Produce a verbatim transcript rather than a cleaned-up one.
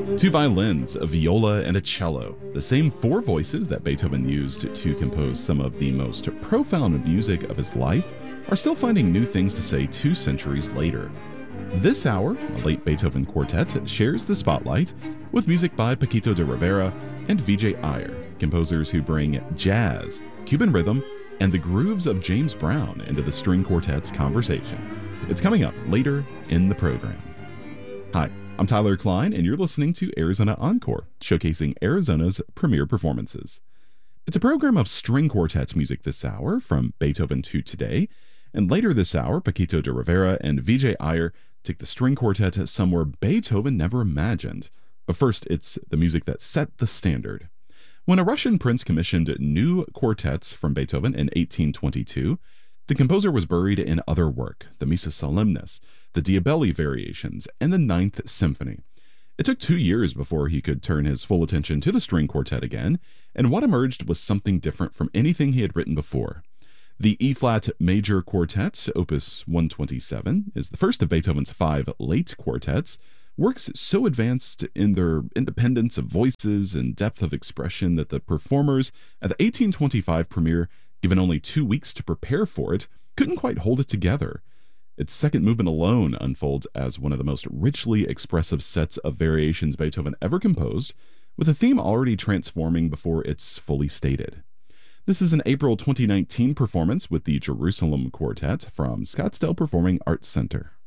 Two violins, a viola, and a cello, the same four voices that Beethoven used to compose some of the most profound music of his life, are still finding new things to say two centuries later. This hour, a late Beethoven quartet shares the spotlight with music by Paquito de Rivera and Vijay Iyer, composers who bring jazz, Cuban rhythm, and the grooves of James Brown into the string quartet's conversation. It's coming up later in the program. Hi, I'm Tyler Klein, and you're listening to Arizona Encore, showcasing Arizona's premier performances. It's a program of string quartets music this hour, from Beethoven to today, and later this hour, Paquito de Rivera and Vijay Iyer take the string quartet somewhere Beethoven never imagined. But first, it's the music that set the standard. When a Russian prince commissioned new quartets from Beethoven in eighteen twenty-two, the composer was buried in other work, the Missa Solemnis, the Diabelli Variations, and the Ninth Symphony. It took two years before he could turn his full attention to the string quartet again, and what emerged was something different from anything he had written before. The E-flat Major Quartet, Opus one twenty-seven, is the first of Beethoven's five late quartets, works so advanced in their independence of voices and depth of expression that the performers at the eighteen twenty-five premiere, given only two weeks to prepare for it, couldn't quite hold it together. Its second movement alone unfolds as one of the most richly expressive sets of variations Beethoven ever composed, with a theme already transforming before it's fully stated. This is an April twenty nineteen performance with the Jerusalem Quartet from Scottsdale Performing Arts Center.